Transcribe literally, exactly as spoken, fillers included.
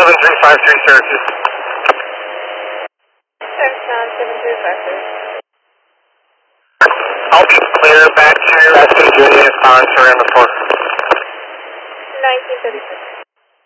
seven three five three, Syracuse. Textron seven three five three. I'll be clear back here. That's the Junior Sponsor and the four. nineteen thirty-six.